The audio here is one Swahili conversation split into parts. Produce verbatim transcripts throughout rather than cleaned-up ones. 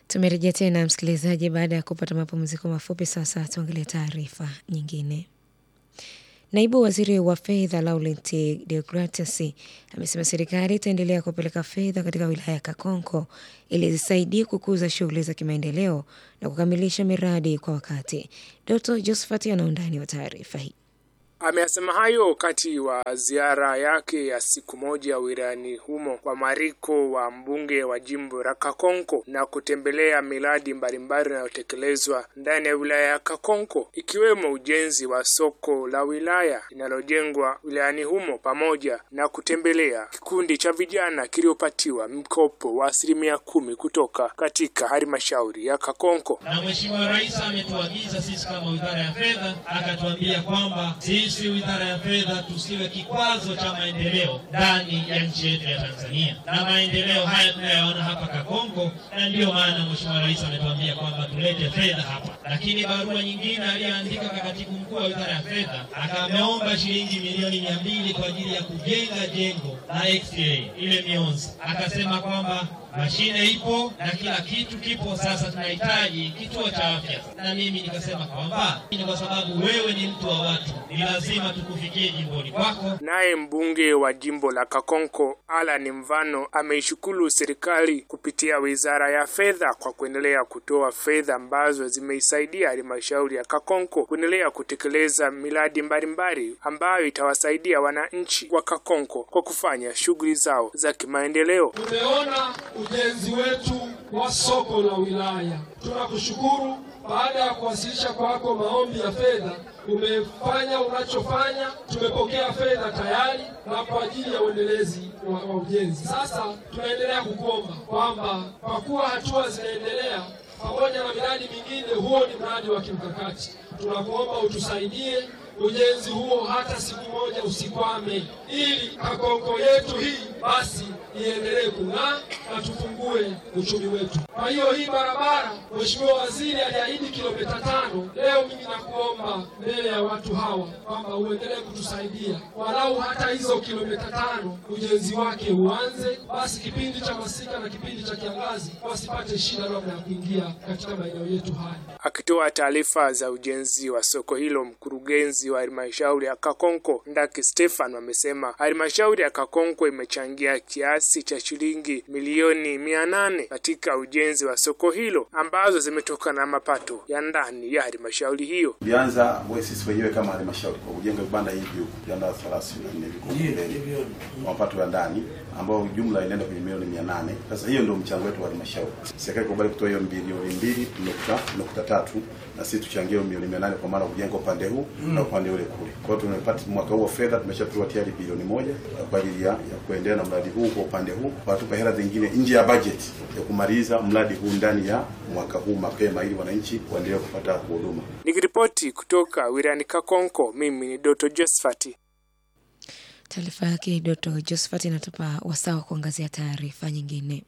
Tumerejea tena msikilizaji baada ya kupata mapumziko mafupi. Sasa tuangalie taarifa nyingine. Naibu Waziri wa Fedha Laurent Deogratis amesema serikali itaendelea kupeleka fedha katika wilaya ya Kakonko ili zisaidie kukuza shughuli za kimaendeleo na kukamilisha miradi kwa wakati. Doctor Josephat ana undani wa taarifa hii. Ameyasema hayo wakati wa ziara yake ya siku moja wilayani humo kwa mariko wa mbunge wa jimbo la Kakonko na kutembelea miradi mbalimbali inayotekelezwa ndani ya wilaya ya Kakonko, ikiwemo ujenzi wa soko la wilaya linalojengwa wilayani humo pamoja na kutembelea kikundi cha vijana kiliopatiwa mkopo wa asilimia kumi kutoka katika halmashauri ya Kakonko. Na Mheshimiwa Rais ametuagiza sisi kama Wizara ya Fedha, akatuambia kwamba sisi Wizara ya Fedha tusiwe kikwazo cha maendeleo ndani ya nchi yetu ya Tanzania. Na maendeleo haya tunayaona hapa Kakonko, na ndio maana Mheshimiwa Rais ametuambia kwamba tulete fedha hapa. Lakini barua nyingine aliandika katibu mkuu wa Wizara ya Fedha, akameomba shilingi milioni mia mbili kwa ajili ya kujenga jengo la X-ray ile mionzi. Akasema kwamba mashine ipo na kila kitu kipo, sasa tunahitaji kituo cha afya. Na mimi nikasema kwamba ni kwa sababu wewe ni mtu wa watu, ni lazima tukufikie jimboni kwako. Naye mbunge wa jimbo la Kakonko Alan Mvano ameishukuru serikali kupitia Wizara ya Fedha kwa kuendelea kutoa fedha ambazo zimeisaidia halmashauri ya Kakonko kuendelea kutekeleza miradi mbalimbali ambayo itawasaidia wananchi wa Kakonko kwa kufanya shughuli zao za kimaendeleo. Tumeona ujenzi wetu wa soko la wilaya. Tunakushukuru, baada ya kuwasilisha kwako maombi ya fedha, umefanya unachofanya. Tumepokea fedha tayari na kwa ajili ya uendelezi wa, wa ujenzi. Sasa tunaendelea kukuomba kwamba kwa kuwa hatua zinaendelea pamoja na miradi mingine, huo ni mradi wa kimkakati, tunakuomba utusaidie ujenzi huo hata siku moja usikwame, ili Kakonko yetu hii basi iendelee kung'aa na tufungue uchumi wetu. Kwa hiyo hii barabara, Mheshimiwa Waziri aliahidi kilomita tano. Leo mimi nakuomba mbele ya watu hawa kwamba uendelee kutusaidia walau hata hizo kilomita tano ujenzi wake uanze, basi kipindi cha masika na kipindi cha kiangazi wasipate shida labda ya kuingia katika maeneo yetu haya. Akitoa taarifa za ujenzi wa soko hilo, mkurugenzi wa halmashauri ya Kakonko Ndaki Stefan amesema halmashauri ya Kakonko imechangia kiasi cha shilingi milioni mia nane katika ujenzi wa soko hilo ambazo zimetokana na mapato ya ndani ya halmashauri hiyo. Bianza sisi wenyewe kama halmashauri kwa kujenga vibanda hivi vibanda thelathini na nne viko mapato ya ndani ambao jumla inaenda kwenye milioni mia nane. Sasa hiyo ndio mchango wetu wa halmashauri. Serikali kubali kutoa hiyo bilioni mbili nukta tatu na sisi tuchangie milioni mia nane kwa maana kujenga upande huu mm. na upande ule kule. Kwa hiyo tumepata mwaka huu wa fedha tumeshapewa tayari bilioni moja kwa ajili ya, ya kuendelea na mradi huu kwa upande huu. Kwa tupa hela zingine nje ya budget ya kumaliza mradi huu ndani ya mwaka huu mapema ili wananchi waendelee kupata huduma. Nikiripoti kutoka wilayani Kakonko, mimi ni Doctor Josephat. Taarifa yake Doctor Josephat inatupa wasaa kuangazia taarifa nyingine.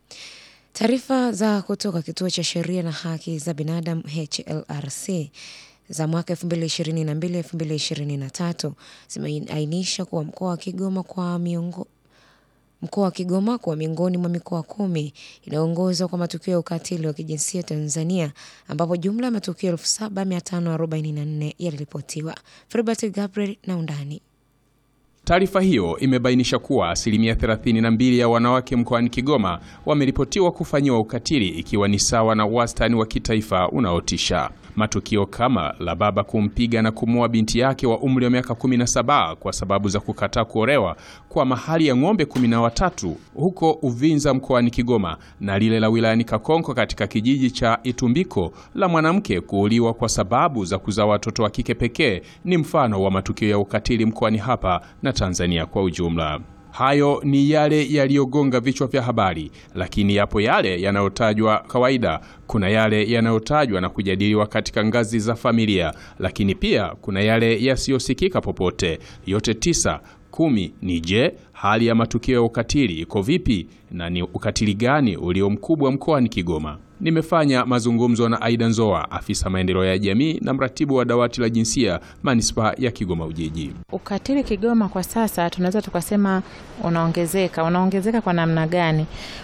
Taarifa za kutoka Kituo cha Sheria na Haki za Binadamu H L R C za mwaka elfu mbili ishirini na mbili elfu mbili ishirini na tatu zimeainisha kuwa mkoa wa Kigoma kwa miongo Mkoa wa Kigoma kwa miongoni mwa mikoa kumi inaongozwa kwa matukio ya ukatili wa kijinsia Tanzania, ambapo jumla ya matukio elfu saba mia tano arobaini na nne yaliripotiwa. Filbert Gabriel na undani. Taarifa hiyo imebainisha kuwa asilimia thelathini na mbili ya wanawake mkoani Kigoma wameripotiwa kufanyiwa ukatili, ikiwa ni sawa na wastani wa kitaifa unaotisha. Matukio kama la baba kumpiga na kumuua binti yake wa umri wa miaka kumi na saba kwa sababu za kukataa kuolewa kwa mahali ya ng'ombe kumi na watatu huko Uvinza mkoani Kigoma, na lile la wilayani Kakonko katika kijiji cha Itumbiko la mwanamke kuuliwa kwa sababu za kuzaa watoto wa kike pekee ni mfano wa matukio ya ukatili mkoani hapa na Tanzania kwa ujumla. Hayo ni yale yaliyogonga vichwa vya habari, lakini yapo yale yanayotajwa kawaida, kuna yale yanayotajwa na kujadiliwa katika ngazi za familia, lakini pia kuna yale yasiyosikika popote. Yote tisa kumi ni je, hali ya matukio ya ukatili iko vipi na ni ukatili gani ulio mkubwa mkoani Kigoma? Nimefanya mazungumzo na Aida Nzoa, afisa maendeleo ya jamii na mratibu wa dawati la jinsia manispaa ya Kigoma Ujiji. Ukatili Kigoma kwa sasa tunaweza tukasema unaongezeka. Unaongezeka kwa namna gani?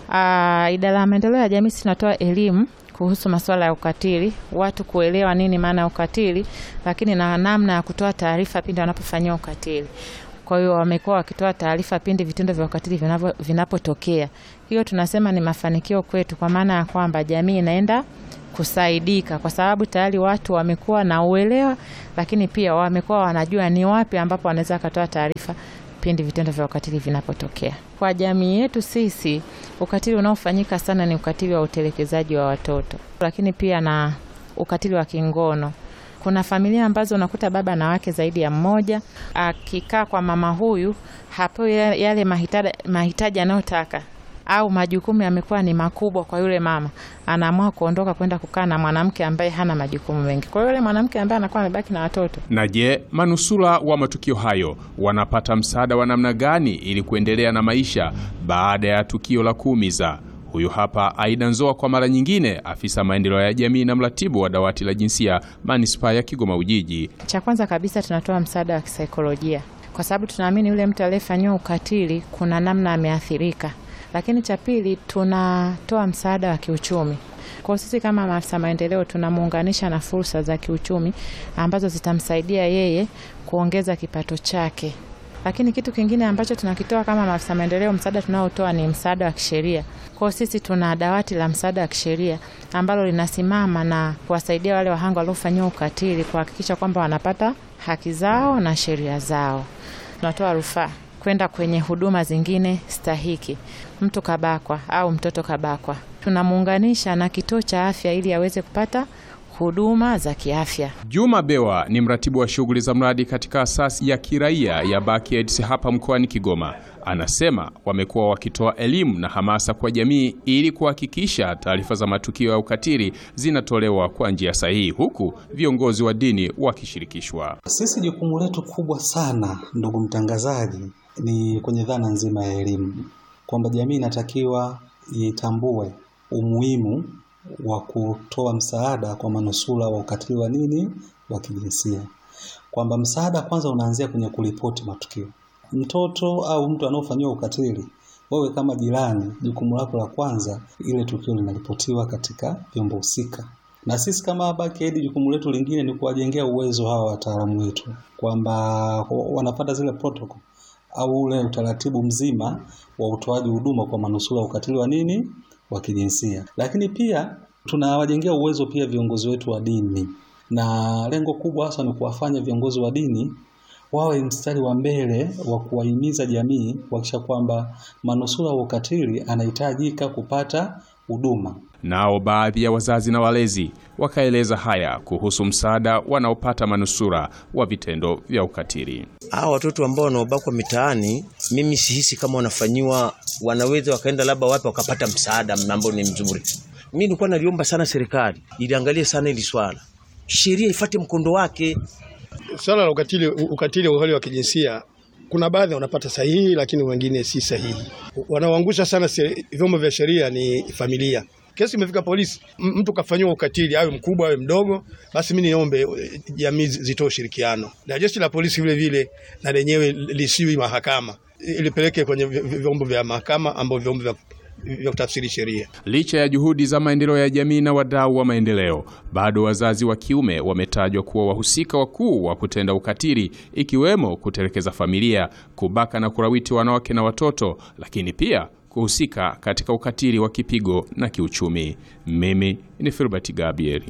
Uh, idara ya maendeleo ya jamii tunatoa elimu kuhusu masuala ya ukatili, watu kuelewa nini maana ya ukatili, lakini na namna ya kutoa taarifa pindi wanapofanyia ukatili. Kwa hiyo wamekuwa wakitoa taarifa pindi vitendo vya ukatili vinapotokea. Hiyo tunasema ni mafanikio kwetu, kwa maana ya kwamba jamii inaenda kusaidika kwa sababu tayari watu wamekuwa na uelewa, lakini pia wamekuwa wanajua ni wapi ambapo wanaweza kutoa taarifa pindi vitendo vya ukatili vinapotokea. Kwa jamii yetu sisi, ukatili unaofanyika sana ni ukatili wa utelekezaji wa watoto, lakini pia na ukatili wa kingono. Kuna familia ambazo unakuta baba na wake zaidi ya mmoja, akikaa kwa mama huyu hapo yale mahitaji mahitaji anayotaka au majukumu yamekuwa ni makubwa kwa yule mama, anaamua kuondoka kwenda kukaa na mwanamke ambaye hana majukumu mengi. Kwa yule mwanamke ambaye anakuwa amebaki na watoto. Na je, manusura wa matukio hayo wanapata msaada wa namna gani ili kuendelea na maisha baada ya tukio la kuumiza? Huyu hapa Aida Nzoa kwa mara nyingine, afisa maendeleo ya jamii na mratibu wa dawati la jinsia Manispaa ya Kigoma Ujiji. Cha kwanza kabisa tunatoa msaada wa kisaikolojia, kwa sababu tunaamini yule mtu aliyefanywa ukatili kuna namna ameathirika. Lakini cha pili tunatoa msaada wa kiuchumi. Kwa sisi kama maafisa maendeleo tunamuunganisha na fursa za kiuchumi ambazo zitamsaidia yeye kuongeza kipato chake. Lakini kitu kingine ambacho tunakitoa kama maafisa maendeleo, msaada tunaotoa ni msaada wa kisheria. Kwa sisi tuna dawati la msaada wa kisheria ambalo linasimama na kuwasaidia wale wahanga waliofanywa ukatili kuhakikisha kwamba wanapata haki zao na sheria zao. Tunatoa rufaa kwenda kwenye huduma zingine stahiki. Mtu kabakwa au mtoto kabakwa, tunamuunganisha na kituo cha afya ili aweze kupata huduma za kiafya. Juma Bewa ni mratibu wa shughuli za mradi katika asasi ya kiraia ya Backyards hapa mkoani Kigoma. Anasema wamekuwa wakitoa elimu na hamasa kwa jamii ili kuhakikisha taarifa za matukio ya ukatili zinatolewa kwa njia sahihi, huku viongozi wa dini wakishirikishwa. Sisi jukumu letu kubwa sana, ndugu mtangazaji, ni kwenye dhana nzima ya elimu, kwamba jamii inatakiwa itambue umuhimu wa kutoa msaada kwa manusura wa ukatili wa nini wa kijinsia. Kwamba msaada kwanza unaanzia kwenye kuripoti matukio. Mtoto au mtu anaofanywa ukatili, wewe kama jirani, jukumu lako la kwanza ile tukio linaripotiwa katika vyombo husika. Na sisi kama Backyards jukumu letu lingine ni kuwajengea uwezo hawa wataalamu wetu kwamba wanapata zile protocol au ule utaratibu mzima wa utoaji huduma kwa manusura ukatili wa nini wa kijinsia. Lakini pia tunawajengea uwezo pia viongozi wetu wa dini, na lengo kubwa hasa ni kuwafanya viongozi wa dini wawe mstari wa mbele wa kuwahimiza jamii kuhakikisha kwamba manusura wa ukatili anahitajika kupata huduma. Nao baadhi ya wazazi na walezi wakaeleza haya kuhusu msaada wanaopata manusura wa vitendo vya ukatili. Hao watoto ambao wanaobakwa mitaani, mimi sihisi kama wanafanyiwa, wanaweza wakaenda labda wapi wakapata msaada ambao ni mzuri. Mimi nilikuwa naliomba sana serikali iliangalie sana hili swala, sheria ifuate mkondo wake. Swala la ukatili, ukatili wa hali wa kijinsia, kuna baadhi wanapata sahihi lakini wengine si sahihi. Wanaoangusha sana vyombo vya sheria ni familia. Kesi imefika polisi, mtu kafanywa ukatili, awe mkubwa awe mdogo, basi mimi niombe jamii zitoe ushirikiano. Na jeshi la polisi vile vile na lenyewe lisiwi mahakama, ilipeleke kwenye vyombo vya mahakama ambao vyombo vya vya kutafsiri sheria. Licha ya juhudi za maendeleo ya jamii na wadau wa maendeleo, bado wazazi wa kiume wametajwa kuwa wahusika wakuu wa kutenda ukatili, ikiwemo kutelekeza familia, kubaka na kurawiti wanawake na watoto, lakini pia kuhusika katika ukatili wa kipigo na kiuchumi. Mimi ni Filbert Gabriel.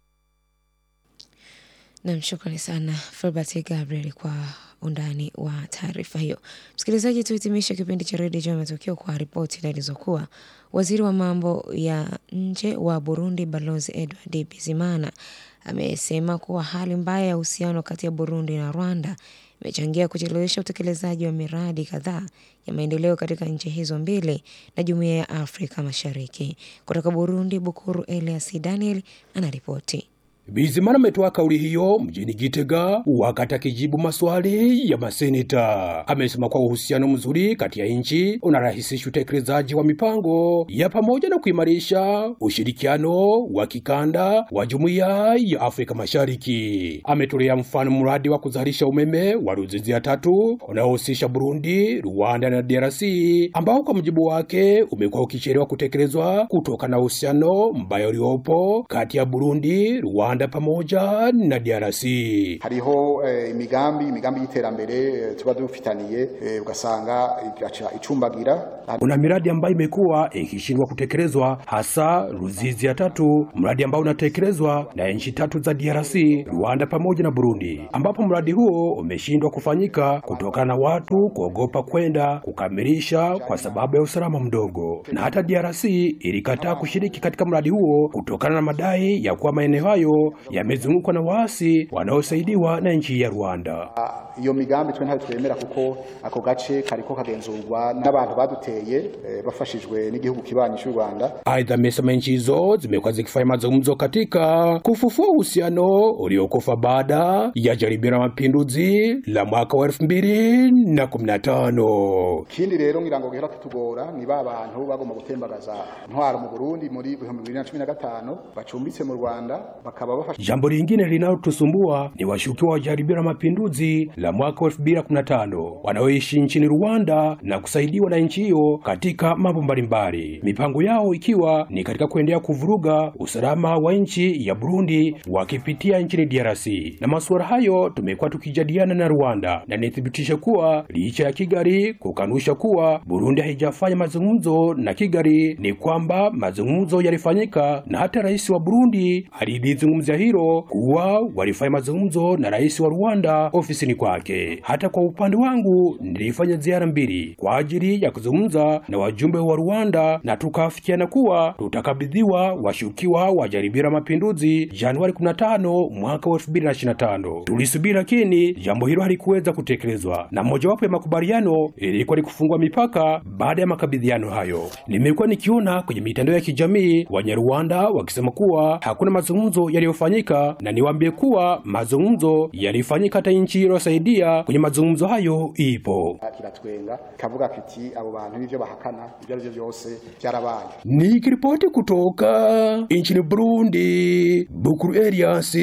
Namshukrani sana Filbert Gabriel kwa undani wa taarifa hiyo. Msikilizaji, tuhitimisha kipindi cha Radio Joma Matukio kwa ripoti zilizokuwa. Waziri wa mambo ya nje wa Burundi Balozi Edward Bizimana amesema kuwa hali mbaya ya uhusiano kati ya Burundi na Rwanda imechangia kuchelewesha utekelezaji wa miradi kadhaa ya maendeleo katika nchi hizo mbili na Jumuiya ya Afrika Mashariki. Kutoka Burundi, Bukuru Elias Daniel anaripoti. Bizimana ametoa kauli hiyo mjini Gitega wakati akijibu maswali ya maseneta. Amesema kwa uhusiano mzuri kati ya nchi unarahisisha utekelezaji wa mipango ya pamoja na kuimarisha ushirikiano wa kikanda wa Jumuiya ya Afrika Mashariki. Ametolea mfano mradi wa kuzalisha umeme wa Ruzizi ya tatu unaohusisha Burundi, Rwanda na D R C ambao kwa mujibu wake umekuwa ukichelewa kutekelezwa kutokana na uhusiano mbaya uliopo kati ya Burundi, Rwanda pamoja na D R C. Hariho eh, imigambi imigambi y'iterambere eh, tuba dufitaniye eh, ugasanga igaca icumbagira. Kuna miradi ambayo imekuwa ikishindwa kutekelezwa, hasa Ruzizi ya tatu, mradi ambao unatekelezwa na nchi tatu za D R C, Rwanda pamoja na Burundi, ambapo mradi huo umeshindwa kufanyika kutokana na watu kuogopa kwenda kukamilisha kwa sababu ya usalama mdogo, na hata D R C ilikataa kushiriki katika mradi huo kutokana na madai ya kuwa maeneo hayo yamezungukwa na waasi wanaosaidiwa na nchi ya Rwanda. Iyo migambi twe ntayo twemera kuko ako gace kariko kagenzurwa n'abantu baduteye e, bafashijwe n'igihugu kibanyi cy'u Rwanda. Aidha, amesema nchi hizo zimekuwa zikifanya mazungumzo katika kufufua uhusiano uliokufa baada ya jaribio la mapinduzi la mwaka wa elfu mbili na kumi na tano. Kindi rero ngirango gihera kitugora ni ba bantu bagomba gutembagaza ntwaro mu Burundi muri bibiri na cumi na gatanu bacumbitse mu Rwanda bakaba bafasha. Jambo lingine linalotusumbua ni washukiwa wa jaribio la mapinduzi la mwaka wa elfu mbili na kumi na tano wanaoishi nchini Rwanda na kusaidiwa na nchi hiyo katika mambo mbalimbali, mipango yao ikiwa ni katika kuendelea kuvuruga usalama wa nchi ya Burundi wakipitia nchini D R C. Na masuala hayo tumekuwa tukijadiliana na Rwanda, na nithibitisha kuwa licha ya Kigali kukanusha kuwa Burundi haijafanya mazungumzo na Kigali, ni kwamba mazungumzo yalifanyika, na hata rais wa Burundi alilizungumzia hilo kuwa walifanya mazungumzo na rais wa Rwanda ofisini kwake. Hata kwa upande wangu nilifanya ziara mbili kwa ajili ya kuzungumza na wajumbe wa Rwanda, na tukafikiana kuwa tutakabidhiwa washukiwa wa jaribio la mapinduzi Januari kumi na tano mwaka wa elfu mbili na ishirini na tano. Tulisubiri, lakini jambo hilo halikuweza kutekelezwa, na mojawapo ya makubaliano ilikuwa ni kufungua mipaka. Baada ya makabidhiano hayo, nimekuwa nikiona kwenye mitandao ya kijamii Wanyarwanda wakisema kuwa hakuna mazungumzo yaliyofanyika, na niwaambie kuwa mazungumzo yalifanyika, hata nchi iliyosaidia kwenye mazungumzo hayo ipo. Kiratwenga kavuga kiti abo bantu nivyo bahakana ibyo arivyo byose byarabaye. Nikiripoti kutoka nchini Burundi, Bukuru Elias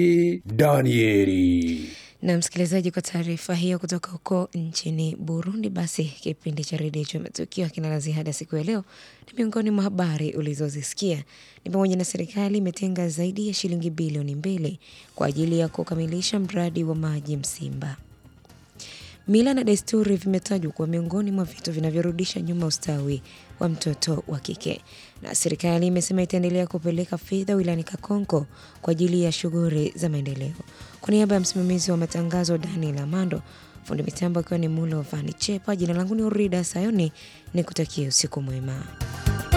Danieli. Na msikilizaji, kwa taarifa hiyo kutoka huko nchini Burundi, basi kipindi cha redio cha matukio kina ziada siku ya leo. Ni miongoni mwa habari ulizozisikia ni pamoja na serikali imetenga zaidi ya shilingi bilioni mbili kwa ajili ya kukamilisha mradi wa maji Msimba. Mila na desturi vimetajwa kuwa miongoni mwa vitu vinavyorudisha nyuma ustawi wa mtoto wa kike. Na serikali imesema itaendelea kupeleka fedha wilayani Kakonko kwa ajili ya shughuli za maendeleo. Kwa niaba ya msimamizi wa matangazo Daniel Amando, fundi mitambo akiwa ni Mulo Vani Chepa, jina langu ni Urida Sayoni, nikutakia usiku mwema.